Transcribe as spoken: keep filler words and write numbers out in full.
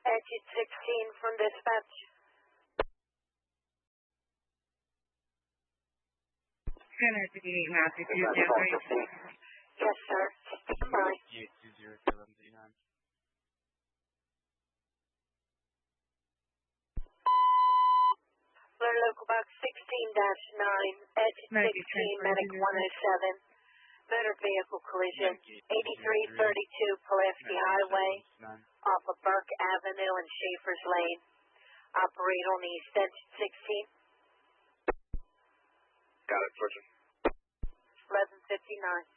Exit sixteen from dispatch. Center to the Matthew two zero three. Yes, sir. Stand by. eight two zero seven three nine. Blur local box sixteen dash nine, exit sixteen, medic one oh seven. Motor vehicle collision, eighty-three thirty-two Pulaski Highway, off of Burke Avenue and Schaefer's Lane. Operate on East Exit sixteen. Got it, Sergeant. eleven fifty-nine.